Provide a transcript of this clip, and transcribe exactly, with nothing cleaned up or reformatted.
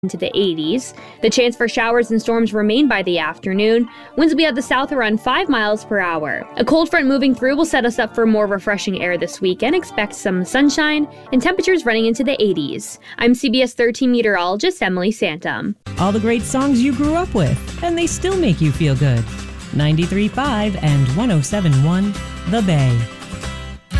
into the eighties. The chance for showers and storms remain by the afternoon. Winds will be at the south around five miles per hour. A cold front moving through will set us up for more refreshing air this weekend. Expect some sunshine and temperatures running into the eighties. I'm C B S thirteen meteorologist Emily Santum. All the great songs you grew up with, and they still make you feel good. ninety-three point five and one oh seven point one The Bay.